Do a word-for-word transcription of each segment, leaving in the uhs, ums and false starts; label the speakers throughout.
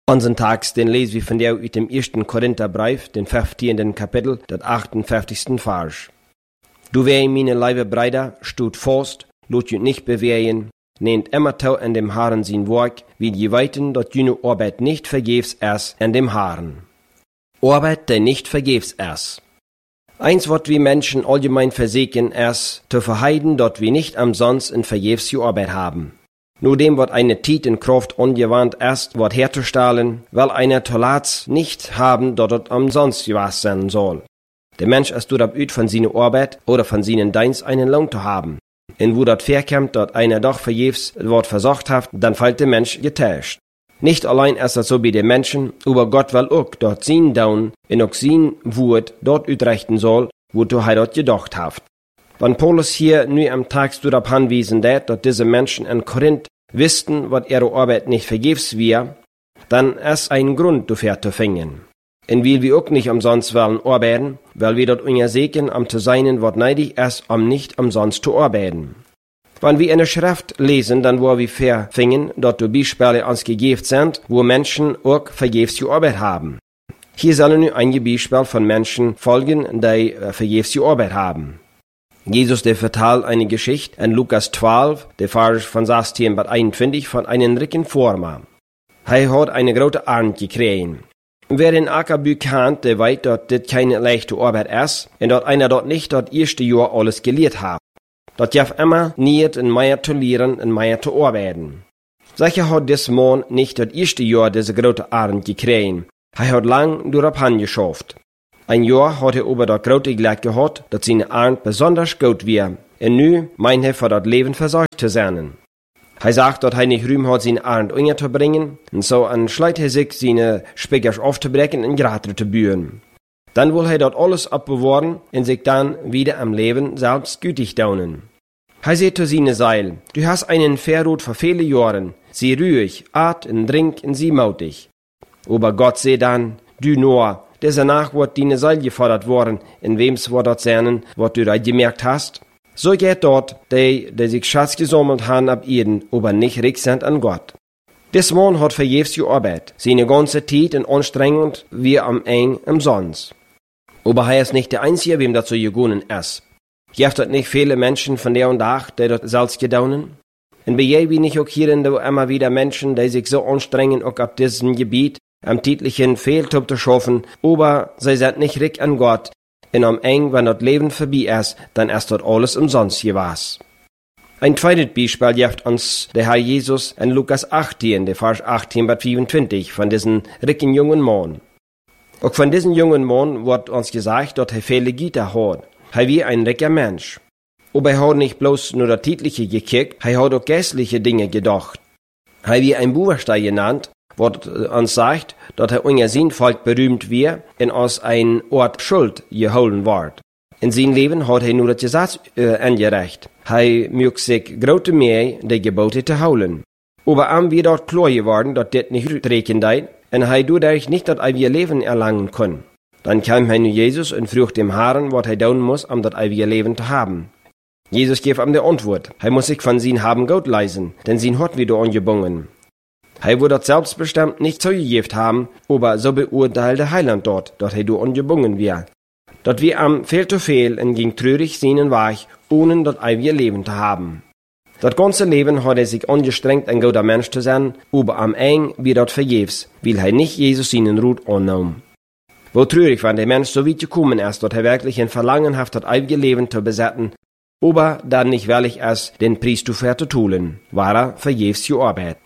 Speaker 1: Unseren Tags, den lesen wir von der aus dem ersten Korintherbrief, den fünfzehnten Kapitel, das achtundfünfzigsten Vers. Du wär, meine liebe Brüder, stut fast, lot jut nicht bewegen, nehmt immer tau an dem Herrn sein Werk, wie die weiten, dat jene Arbeit nicht vergebs ist an dem Herrn. Arbeit, der nicht vergebs ist. Eins, wat wir Menschen allgemein versägen, ist, zu verheiden, dat wir nicht umsonst in vergebs die Arbeit haben. Nur dem, wat eine Tiet in Kraft angewandt ist, wat herzustellen, weil einer Tolats nicht haben, dat het umsonst gewas sein soll. Der Mensch ist dort abüt von seiner Arbeit oder von seinen Dienst einen Lohn zu haben. Und wo dat verkommt, dat einer doch vergebs Wort versorgt hat, dann fällt der Mensch getäuscht. Nicht allein ist das so bei den Menschen, aber Gott will auch dort sein Down und auch sein Wort dort utrechten soll, wozu er dort gedacht hat. Wenn Paulus hier nu am Tag darauf hinwiesen hat, dass diese Menschen in Korinth wussten, was ihre Arbeit nicht vergebs wir, dann ist ein Grund dafür zu finden. Und weil wir auch nicht umsonst wollen arbeiten, weil wir dort unser Segen am zu sein, was neidig ist, um nicht umsonst zu arbeiten. Wenn wir in der Schrift lesen, dann wo wir verfingen, dort die Beispiele uns gegeben sind, wo Menschen auch vergebs die Arbeit haben. Hier sollen nun einige Beispiele von Menschen folgen, die vergebs die Arbeit haben. Jesus, der vertelt eine Geschichte in Lukas zwölf, der Vers von sechzehn bis einundzwanzig, von einem reichen Farmer. Er hat eine große Ernte gekriegt. Wer den Ackerbau kennt, der weiß, dass das keine leichte Arbeit ist und dass einer dort nicht das erste Jahr alles gelehrt hat. Das darf immer nicht in mehr zu lehren und mehr zu arbeiten. Sicher hat dieser Mann nicht das erste Jahr diese große Ernte gekriegt. Er hat lang darauf hingeschafft. Ein Jahr hat er aber das große Glück gehabt, dass seine Ernte besonders gut war. Und nun meint er, für das Leben versorgt zu sein. Er sagt, dass er nicht Ruhm hat, seine Ernte unterzubringen, und so entscheidet er sich, seine Speckers aufzubrechen und gerade zu bühen. Dann will er dort alles abbewahren und sich dann wieder am Leben selbst gütig daunen. Er sagt zu seiner Seil, du hast einen Verrut für viele Jahre, sieh ruhig, at und trink und sieh mautig. Aber Gott sei dann, du nur, danach wird deine Seil gefordert worden, in wem's wird dort sein, was du da gemerkt hast. So geht dort, die, die sich Schatz gesammelt haben ab Erden, aber nicht reich sind an Gott. Des Mann hat vergebs gearbeitet, seine ganze Zeit und anstrengend wie am Eng umsonst. Aber er ist nicht der Einzige, wem dazu gegangen ist. Gibt es nicht viele Menschen von der und Tag, die dort selbst gedaunen? Und bei jedem nicht auch hier immer wieder Menschen, die sich so anstrengen, auch ab diesem Gebiet, am täglichen Fehltub zu schaffen, aber sie sind nicht reich an Gott. Und am Eng, wenn das Leben vorbei ist, dann ist dort alles umsonst gewas. Ein zweites Beispiel gibt uns der Herr Jesus in Lukas achtzehn, der Vers achtzehn bis fünfundzwanzig, von diesem reichen jungen Mann. Auch von diesem jungen Mann wird uns gesagt, dass er viele Güter hat. Er war ein reicher Mensch. Aber er hat nicht bloß nur das Tägliche gekickt, er hat auch geistliche Dinge gedacht. Er war ein Buberstein genannt, wird uns sagt, dass er unter sein Volk berühmt wird und aus ein Ort Schuld geholen wird. In seinem Leben hat er nur das Gesetz äh, angerecht. Er mögt sich große mehr die Gebote zu holen. Aber am wird dort klar geworden, dass das nicht rutrecken deit und er dadurch nicht das ewige Leben erlangen kann. Dann kam er zu Jesus und frug dem Herrn, was er tun muss, um das ewige Leben zu haben. Jesus gab ihm die Antwort. Er muss sich von seinem Haben Gott leisen, denn sein hat wieder angebunden. Er würde das selbstbestimmt nicht zugegeben haben, aber so beurteilte der Heiland dort, dass er durch ungebunden war. Dass wir am viel zu viel und ging traurig seinen Weg, ohne das ewige Leben zu haben. Das ganze Leben hat er sich angestrengt, ein guter Mensch zu sein, aber am Eng wird das vergebs, weil er nicht Jesus seinen Rut annahm. Wo traurig, wenn der Mensch so weit gekommen ist, dass er wirklich ein Verlangen hat, das ewige Leben zu besetzen, aber dann nicht willig ist, den Preis dafür zu tun, war er vergebs gearbeitet.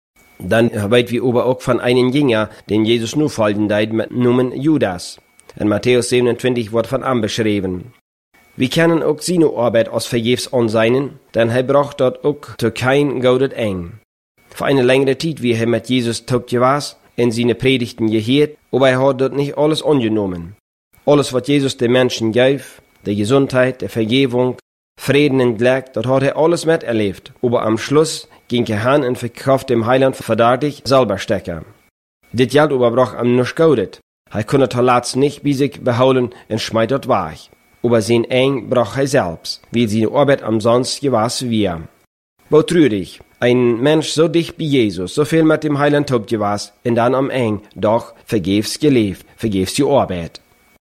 Speaker 1: Dann weit wir aber auch von einem Jünger, den Jesus nur folgen deit, mit Namen Judas. In Matthäus siebenundzwanzig wird von ihm beschrieben. Wir können auch seine Arbeit aus vergebs ansehen, denn er braucht dort auch zu kein Gaudet eng. Für eine längere Zeit wie er mit Jesus taugt gewesen, in seine Predigten gehört, aber er hat dort nicht alles angenommen. Alles, was Jesus den Menschen gab, die Gesundheit, die Vergebung, Frieden und Glück, das hat er alles miterlebt. Aber am Schluss ging er hin und verkaufte dem Heiland verdächtig selber Stecker. Das Geld aber brach ihm nicht gaudet. Er konnte Talats nicht bei sich behalten und schmeißt dort weg. Aber sein Eng brach er selbst, weil seine Arbeit umsonst gewesen war. Wo traurig, Ein Mensch so dicht wie Jesus, so viel mit dem Heiland Tod gewesen, und dann am Ende doch vergebens gelebt, vergebens die Arbeit.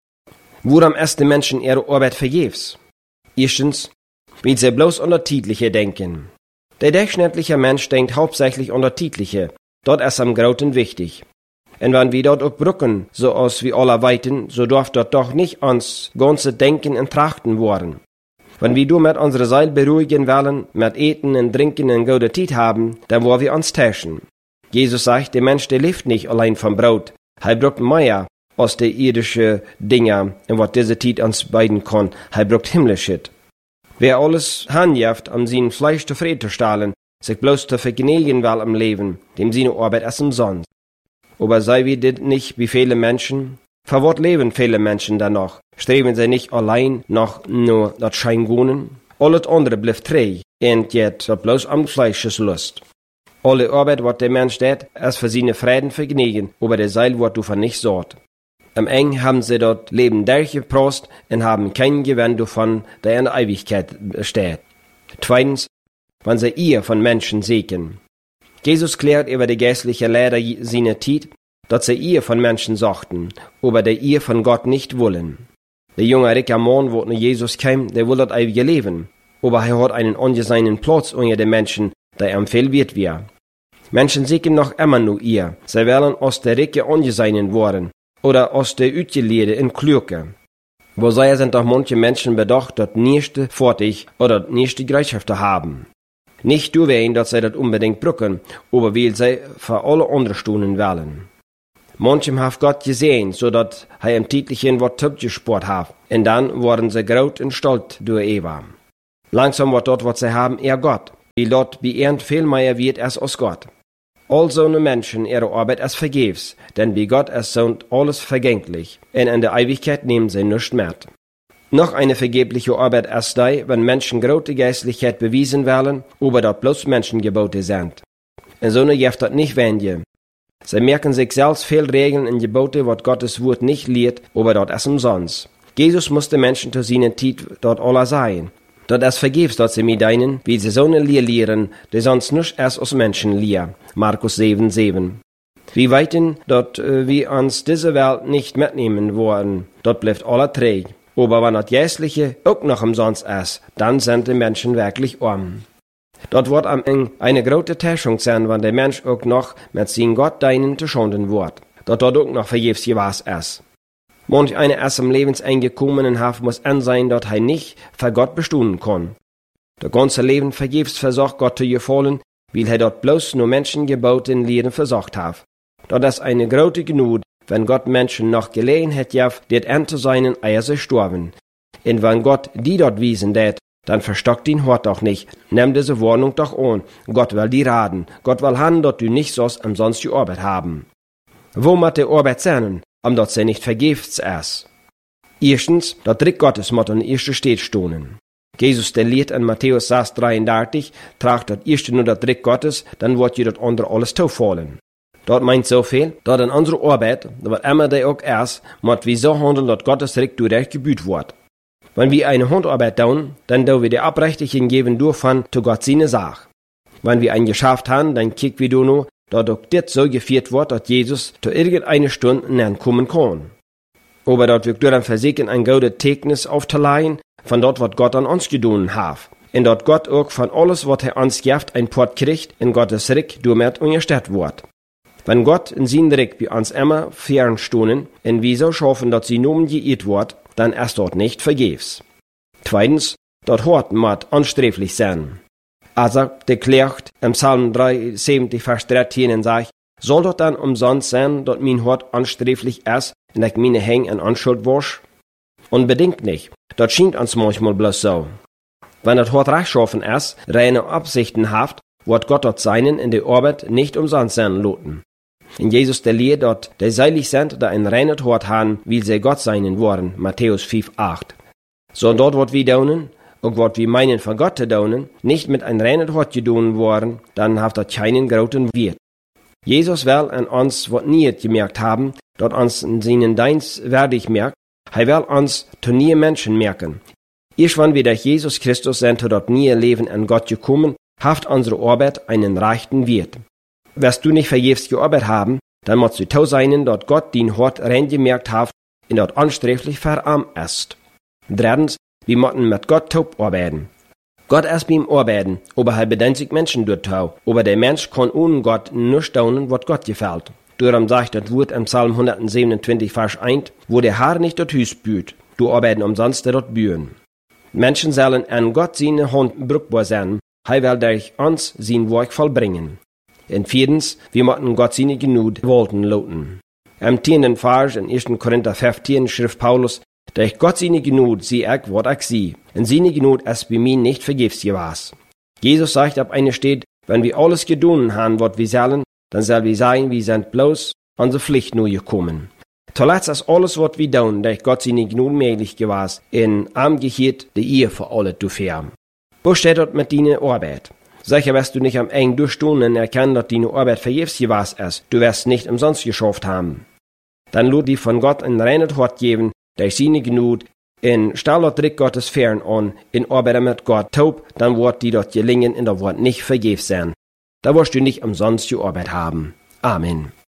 Speaker 1: Woran ist die Menschen ihre Arbeit vergebens? Erstens, weil sie bloß untertitliche denken. Der durchschnittliche Mensch denkt hauptsächlich untertitliche, dort ist am Groten wichtig. Und wenn wir dort auch Brücken, so aus wie aller Weiten, so darf dort doch nicht ans ganze Denken und Trachten worden. Wenn wir du mit unserer Seele beruhigen wollen, mit Eten und Trinken und gute Zeit haben, dann wollen wir uns täuschen. Jesus sagt, der Mensch, der lebt nicht allein vom Brot. Er braucht mehr als die irdische Dinge, und was diese Zeit uns beiden kann. Er braucht himmlisches. Wer alles handhaft, um sein Fleisch zufrieden zu stellen, sich bloß zu vergnügen will am Leben, dem seine Arbeit ist umsonst. Aber sei wie das nicht wie viele Menschen? Für was leben viele Menschen dann noch? Streben sie nicht allein noch nur das Scheingunen? Alles andere bleibt träge, und jetzt wird bloß am Fleisches Lust. Alle Arbeit, was der Mensch tät, ist für seine Frieden vergnügen, aber der Seil wird davon nicht sorgt. Am Ende haben sie dort Leben durchgeprost und haben keinen Gewinn davon, der in der Ewigkeit besteht. Zweitens, wenn sie ihr von Menschen sägen. Jesus klärt über die geistliche Lehre seiner Zeit, dass sie ihr von Menschen sagten, aber der ihr von Gott nicht wollen. Der junge reiche Mann, wo nach Jesus kam, der will das ewige Leben, aber er hat einen ungeseinen Platz unter den Menschen, der ihm viel wert wäre. Menschen sägen noch immer nur ihr, sie wollen aus der Reiche ungeseinen worden, oder aus der Utgelehre in Klürke. Wo sei sind doch manche Menschen bedacht, das nächste Fortig oder das nächste Gesellschaften haben. Nicht durch wen, dass sie das unbedingt brücken, aber weil sie für alle andere Stunden wollen. Manchem hat Gott gesehen, so dass er im Titelchen was zurückgespart hat, und dann waren sie groß und stolz durch Eva. Langsam wird dort, was sie haben, eher Gott, wie dort wie er viel mehr wird als aus Gott. All so ne Menschen, ihre Arbeit ist vergebens, denn wie Gott ist so alles vergänglich, und in der Ewigkeit nehmen sie nichts mehr. Noch eine vergebliche Arbeit ist da, wenn Menschen große Geistlichkeit bewiesen werden, aber dort bloß Menschengebote sind. Und so ne jeft das nicht wenige. Sie merken sich selbst viel Regeln und Gebote, was Gottes Wort nicht lehrt, aber dort ist umsonst. Jesus musste Menschen zu seiner Zeit dort alle sein. Dort ist vergebens, dass sie mit deinen, wie sie so ne Lehr lehren, die sonst nicht erst aus Menschen lehren. Markus sieben, sieben. Wir weiten, dort äh, wir uns diese Welt nicht mitnehmen wollen, dort bleibt aller träg. Aber wenn das Geistliche auch noch umsonst ist, dann sind die Menschen wirklich arm. Dort wird am Ende eine große Täuschung sein, wenn der Mensch auch noch mit seinem Gott deinen zu schonen wird. Dort dort auch noch vergebens gewas ist. Manch einer ist im Lebensende gekommen und hat muss ansehen, dass er nicht für Gott bestehen kann. Das ganze Leben vergebens versucht Gott zu gefallen, weil er dort bloß nur Menschengebote in Lehren versucht hat. Dort ist eine große Gnade, wenn Gott Menschen noch Gelegenheit gibt, dit ente seinen Eier sie sterben. Und wenn Gott die dort wiesen tät, dann verstockt ihn Hort doch nicht. Nimm diese Warnung doch an. Gott will die raten. Gott will han, dort du nicht sollst umsonst die Arbeit haben. Wo mat die Arbeit sein, um dort sie nicht vergebens ist? Erstens, dort dritt Gottes mot an erste steht stohnen. Jesus der lehrt in Matthäus sechs dreiunddreißig, tragt dort erste nur das dritt Gottes, dann wird ihr dort andere alles taufallen. Dort meint so viel, dass in unserer Arbeit, was immer der auch ist, muss wir so handeln, dass Gottes Recht durch gebüht wird. Wenn wir eine Handarbeit tun, dann tun wir die Abrechtigen geben durchfahren zu Gott seine Sache. Wenn wir ein geschafft haben, dann kick wir nur, dass auch das so geführt wird, dass Jesus zu irgendeiner Stunde näher kommen kann. Aber dort wird durch ein Versichern ein gutes Zeugnis aufzuleihen, von dort, was Gott an uns getan hat. Und dort Gott auch von alles, was er uns gibt, ein Port kriegt, in Gottes Reich damit unterstützt wird. Wenn Gott in seinen Reich bei uns immer fernstunden, und wir so schaffen, dass sie nun geirrt wird, dann ist dort nicht vergebens. Zweitens, dort hort mat ansträflich sein. Also deklärt im Psalm dreiundsiebzig, Vers dreizehn und sagt, soll dort dann umsonst sein, dort mein Hort ansträflich ist, und ich meine Häng in Anschuld wasch? Unbedingt nicht. Dort scheint uns manchmal bloß so. Wenn das Hort rechtschaffen ist, reine Absichten haft, wird Gott dort seinen in der Arbeit nicht umsonst sein loten. In Jesus der lehrt dort, der seilig sind, da ein reines Hort haben, wie sie Gott seinen worden, Matthäus fünf, acht. So dort wird wir daunen, und wird wir meinen von Gott zu daunen, nicht mit ein reines Hort gedonen worden, dann hat das keinen großen Wert. Jesus will an uns wat nie gemerkt haben, dort uns in seinen Dienst werdig merkt, er will uns zu nie Menschen merken. Erst wenn wir durch Jesus Christus sind, dort nie Leben an Gott gekommen, haft unsere Arbeit einen rechten Wert. Wirst du nicht vergebens gearbeitet haben, dann musst du tau sein, dass Gott dein Hort reingemerkt hat und dort ansträflich verarmt ist. Drittens, wir müssen mit Gott taub arbeiten. Gott ist beim Arbeiten, aber er bedenkt sich Menschen dort tau, aber der Mensch kann ohne Gott nur staunen, was Gott gefällt. Darum sagt das Wort im Psalm hundertsiebenundzwanzig, Vers eins, wo der Herr nicht dort Hüs büht, du arbeiten umsonst dort bühen. Menschen sollen an Gott seine Hand brauchbar sein, er will durch uns sein Werk vollbringen. Und viertens, wir müssen Gott seine Genug walten lassen. Im zehnten Vers in ersten Korinther fünfzehn schrift Paulus, durch Gott seine Genug sieh ich, was ich sieh, und seine Genug ist bei mir nicht vergebens gewesen. Jesus sagt ab einer steht, wenn wir alles getan haben, was wir sollen, dann soll wir sagen, wir sind bloß unsere Pflicht nur gekommen. Zuletzt ist alles, was wir tun, durch Gott seine Genug möglich gewesen, in Armgehet die Ehe für alle zu färben. Wo steht dort mit deiner Arbeit? Sicher wirst du nicht am eng durchstunden erkennen, dass deine Arbeit vergebens gewesen ist. Du wirst nicht umsonst geschafft haben. Dann lud die von Gott ein reines Hort geben, durch seine Genug, in stell dort Trick Gottes fern an, in Arbeit mit Gott taub, dann wird die dort gelingen und da wird nicht vergebens sein. Da wirst du nicht umsonst die Arbeit haben. Amen.